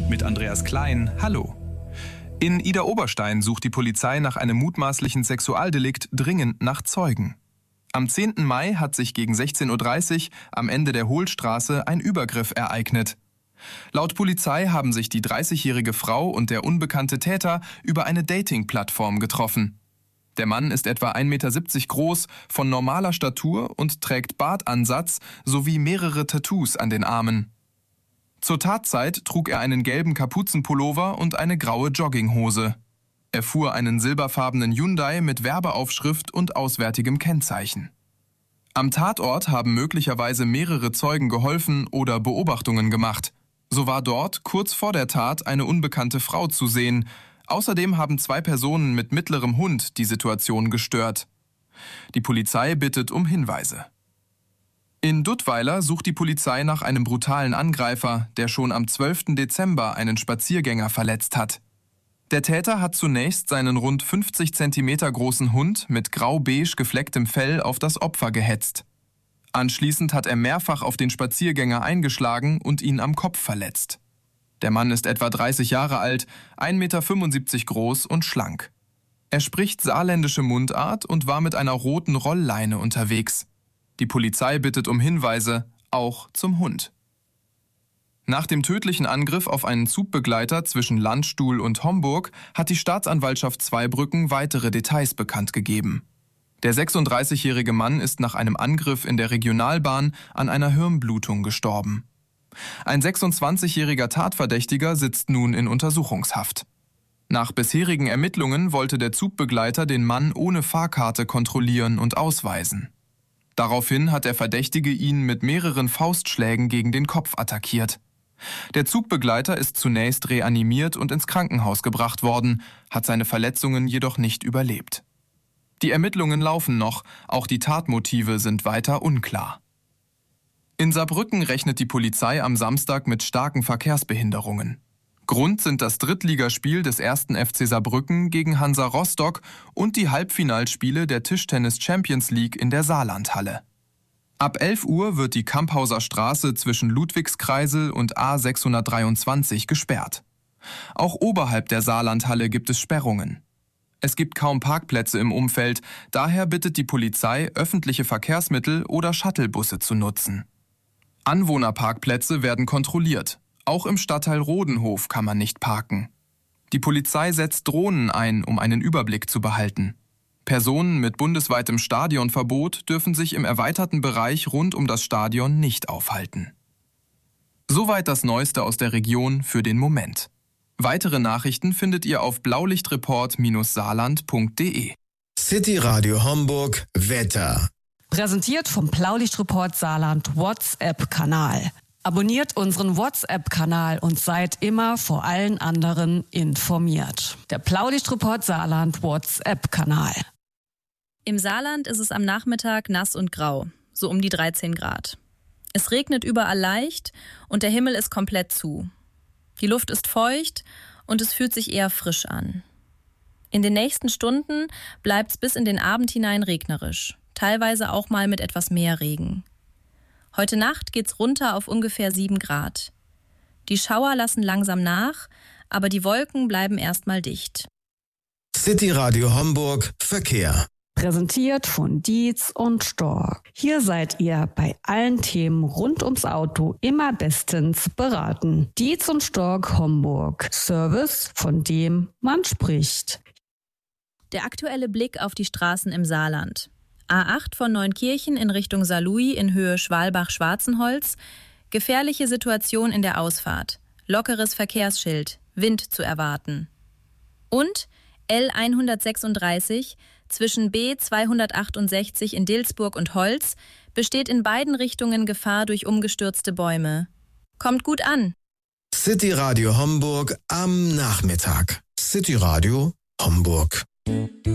Mit Andreas Klein, hallo. In Idar-Oberstein sucht die Polizei nach einem mutmaßlichen Sexualdelikt dringend nach Zeugen. Am 10. Mai hat sich gegen 16:30 Uhr am Ende der Hohlstraße ein Übergriff ereignet. Laut Polizei haben sich die 30-jährige Frau und der unbekannte Täter über eine Dating-Plattform getroffen. Der Mann ist etwa 1,70 Meter groß, von normaler Statur und trägt Bartansatz sowie mehrere Tattoos an den Armen. Zur Tatzeit trug er einen gelben Kapuzenpullover und eine graue Jogginghose. Er fuhr einen silberfarbenen Hyundai mit Werbeaufschrift und auswärtigem Kennzeichen. Am Tatort haben möglicherweise mehrere Zeugen geholfen oder Beobachtungen gemacht. So war dort kurz vor der Tat eine unbekannte Frau zu sehen. Außerdem haben 2 Personen mit mittlerem Hund die Situation gestört. Die Polizei bittet um Hinweise. In Duttweiler sucht die Polizei nach einem brutalen Angreifer, der schon am 12. Dezember einen Spaziergänger verletzt hat. Der Täter hat zunächst seinen rund 50 Zentimeter großen Hund mit grau-beige geflecktem Fell auf das Opfer gehetzt. Anschließend hat er mehrfach auf den Spaziergänger eingeschlagen und ihn am Kopf verletzt. Der Mann ist etwa 30 Jahre alt, 1,75 Meter groß und schlank. Er spricht saarländische Mundart und war mit einer roten Rollleine unterwegs. Die Polizei bittet um Hinweise, auch zum Hund. Nach dem tödlichen Angriff auf einen Zugbegleiter zwischen Landstuhl und Homburg hat die Staatsanwaltschaft Zweibrücken weitere Details bekannt gegeben. Der 36-jährige Mann ist nach einem Angriff in der Regionalbahn an einer Hirnblutung gestorben. Ein 26-jähriger Tatverdächtiger sitzt nun in Untersuchungshaft. Nach bisherigen Ermittlungen wollte der Zugbegleiter den Mann ohne Fahrkarte kontrollieren und ausweisen. Daraufhin hat der Verdächtige ihn mit mehreren Faustschlägen gegen den Kopf attackiert. Der Zugbegleiter ist zunächst reanimiert und ins Krankenhaus gebracht worden, hat seine Verletzungen jedoch nicht überlebt. Die Ermittlungen laufen noch, auch die Tatmotive sind weiter unklar. In Saarbrücken rechnet die Polizei am Samstag mit starken Verkehrsbehinderungen. Grund sind das Drittligaspiel des 1. FC Saarbrücken gegen Hansa Rostock und die Halbfinalspiele der Tischtennis Champions League in der Saarlandhalle. Ab 11 Uhr wird die Kamphauser Straße zwischen Ludwigskreisel und A623 gesperrt. Auch oberhalb der Saarlandhalle gibt es Sperrungen. Es gibt kaum Parkplätze im Umfeld, daher bittet die Polizei, öffentliche Verkehrsmittel oder Shuttlebusse zu nutzen. Anwohnerparkplätze werden kontrolliert. Auch im Stadtteil Rodenhof kann man nicht parken. Die Polizei setzt Drohnen ein, um einen Überblick zu behalten. Personen mit bundesweitem Stadionverbot dürfen sich im erweiterten Bereich rund um das Stadion nicht aufhalten. Soweit das Neueste aus der Region für den Moment. Weitere Nachrichten findet ihr auf blaulichtreport-saarland.de. City Radio Homburg Wetter. Präsentiert vom Blaulichtreport Saarland WhatsApp-Kanal. Abonniert unseren WhatsApp-Kanal und seid immer vor allen anderen informiert. Der Blaulichtreport Saarland WhatsApp-Kanal. Im Saarland ist es am Nachmittag nass und grau, so um die 13 Grad. Es regnet überall leicht und der Himmel ist komplett zu. Die Luft ist feucht und es fühlt sich eher frisch an. In den nächsten Stunden bleibt es bis in den Abend hinein regnerisch, teilweise auch mal mit etwas mehr Regen. Heute Nacht geht's runter auf ungefähr 7 Grad. Die Schauer lassen langsam nach, aber die Wolken bleiben erstmal dicht. City Radio Homburg Verkehr. Präsentiert von Dietz und Stork. Hier seid ihr bei allen Themen rund ums Auto immer bestens beraten. Dietz und Stork Homburg. Service, von dem man spricht. Der aktuelle Blick auf die Straßen im Saarland. A8 von Neunkirchen in Richtung Saarlouis in Höhe Schwalbach-Schwarzenholz. Gefährliche Situation in der Ausfahrt. Lockeres Verkehrsschild. Wind zu erwarten. Und L136 zwischen B268 in Dilsburg und Holz besteht in beiden Richtungen Gefahr durch umgestürzte Bäume. Kommt gut an. City Radio Homburg am Nachmittag. City Radio Homburg.